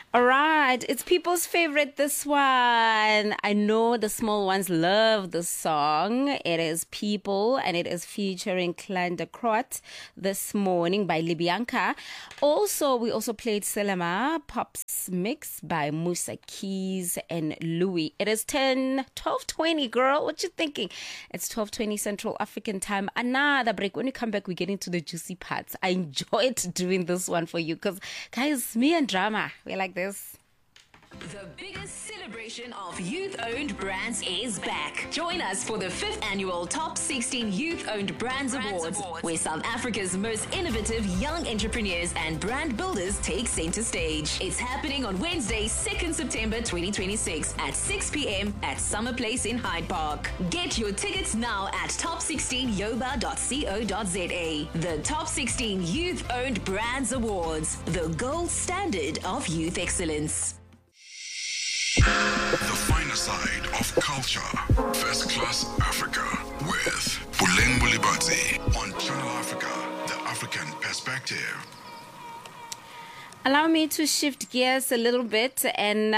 All right, it's people's favorite, this one. I know the small ones love this song. It is People and it is featuring Clan de Croat this morning by Libianca. Also, we also played Selema Pops Mix by Musa Keys and Louis. It is 12:20, girl. What you thinking? It's 12:20 Central African time. Another break. When we come back, we get into the juicy parts. I enjoyed doing this one for you because, guys, me and drama, we like this. The biggest celebration of youth-owned brands is back. Join us for the 5th annual Top 16 Youth-Owned Brands Awards, where South Africa's most innovative young entrepreneurs and brand builders take center stage. It's happening on Wednesday, 2nd September 2026 at 6 p.m. at Summer Place in Hyde Park. Get your tickets now at top16yoba.co.za. The Top 16 Youth-Owned Brands Awards, the gold standard of youth excellence. The finer side of culture. First Class Africa with Buleng Bulibati on Channel Africa, the African perspective. Allow me to shift gears a little bit and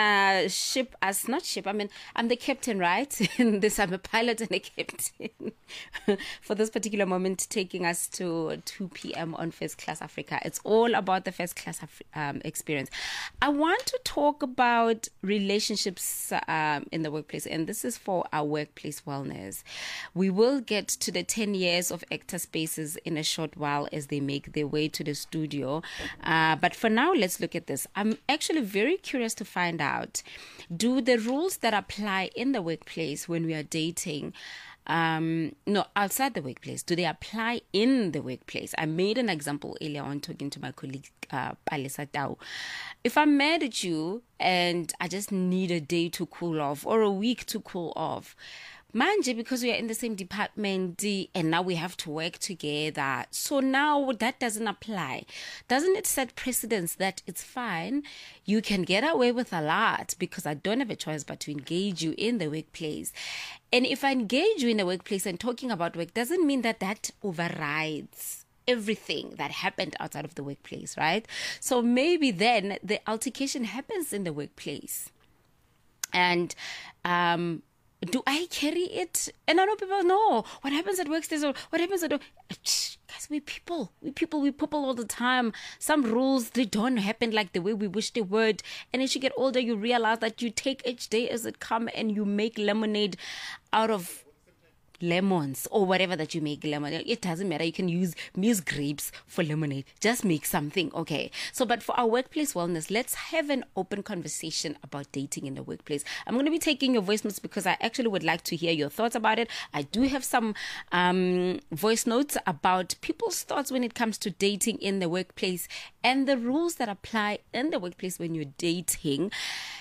I'm the captain, right? In this, I'm a pilot and a captain for this particular moment, taking us to 2 p.m. on First Class Africa. It's all about the First Class experience. I want to talk about relationships in the workplace, and this is for our workplace wellness. We will get to the 10 years of Actor Spaces in a short while as they make their way to the studio. But for now, let's look at this. I'm actually very curious to find out, do the rules that apply in the workplace when we are dating, outside the workplace, do they apply in the workplace? I made an example earlier on talking to my colleague, Palesa Tau. If I'm mad at you and I just need a day to cool off or a week to cool off, manje, because we are in the same department and now we have to work together, so now that doesn't apply. Doesn't it set precedence that it's fine, you can get away with a lot because I don't have a choice but to engage you in the workplace? And if I engage you in the workplace and talking about work, doesn't mean that that overrides everything that happened outside of the workplace, right? So maybe then the altercation happens in the workplace, and do I carry it? And I know people know what happens at workplace or what happens at guys, we people all the time. Some rules, they don't happen like the way we wish they would. And as you get older, you realize that you take each day as it comes and you make lemonade out of lemons or whatever that you make lemonade. It doesn't matter. You can use grapes for lemonade. Just make something, okay? So, but for our workplace wellness, let's have an open conversation about dating in the workplace. I'm going to be taking your voice notes because I actually would like to hear your thoughts about it. I do have some voice notes about people's thoughts when it comes to dating in the workplace and the rules that apply in the workplace when you're dating.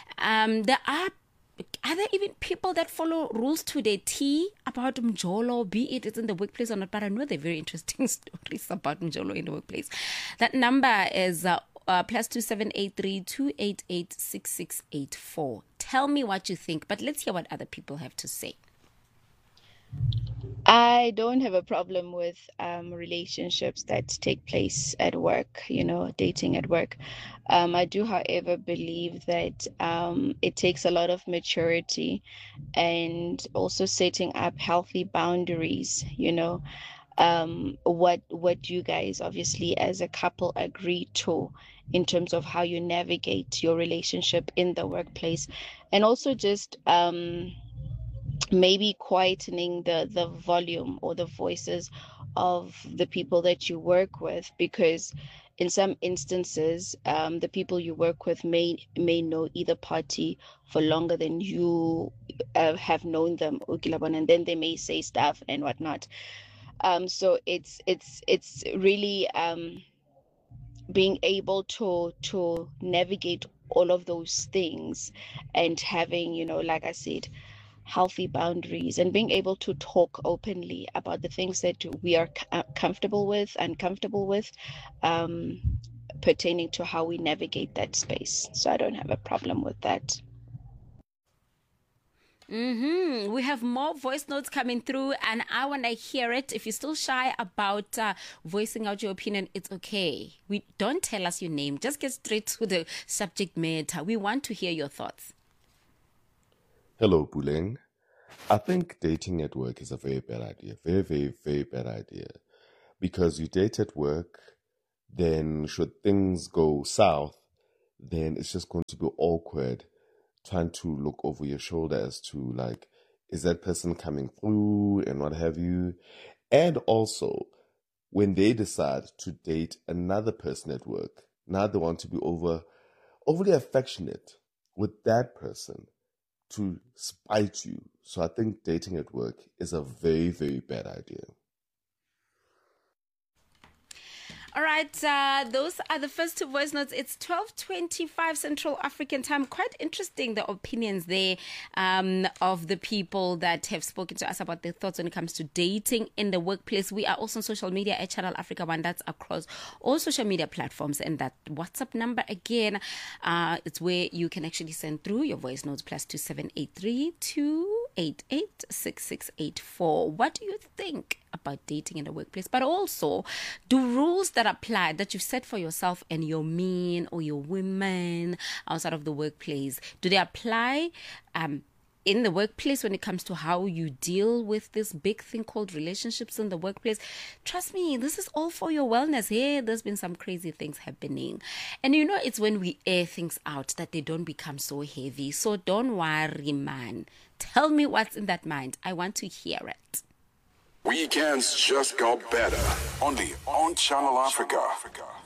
Are there even people that follow rules to the T about Mjolo, be it's in the workplace or not? But I know they're very interesting stories about Mjolo in the workplace. That number is +2783 288 6684. Tell me what you think, but let's hear what other people have to say. I don't have a problem with relationships that take place at work, dating at work. I do, however, believe that it takes a lot of maturity and also setting up healthy boundaries, what you guys obviously as a couple agree to in terms of how you navigate your relationship in the workplace, and also just maybe quietening the volume or the voices of the people that you work with, because in some instances the people you work with may know either party for longer than you have known them, and then they may say stuff and whatnot. So it's really being able to navigate all of those things and having, like I said, healthy boundaries and being able to talk openly about the things that we are comfortable with, uncomfortable with, pertaining to how we navigate that space. So I don't have a problem with that. We have more voice notes coming through, and I want to hear it. If you're still shy about voicing out your opinion, it's okay. We don't tell us your name. Just get straight to the subject matter. We want to hear your thoughts. Hello, Buleng. I think dating at work is a very bad idea. Very, very, very bad idea. Because you date at work, then should things go south, then it's just going to be awkward trying to look over your shoulder as to, like, is that person coming through and what have you. And also, when they decide to date another person at work, now they want to be overly affectionate with that person to spite you. So I think dating at work is a very, very bad idea. All right, those are the first two voice notes. It's 12:25 Central African time. Quite interesting, the opinions there of the people that have spoken to us about their thoughts when it comes to dating in the workplace. We are also on social media at Channel Africa One. That's across all social media platforms. And that WhatsApp number, again, it's where you can actually send through your voice notes, +2783 288 6684. What do you think about dating in the workplace? But also, do rules that apply that you've set for yourself and your men or your women outside of the workplace, do they apply in the workplace when it comes to how you deal with this big thing called relationships in the workplace? Trust me, this is all for your wellness. Hey, there's been some crazy things happening. And you know, it's when we air things out that they don't become so heavy. So don't worry, man. Tell me what's in that mind. I want to hear it. Weekends just got better. Only on Channel Africa.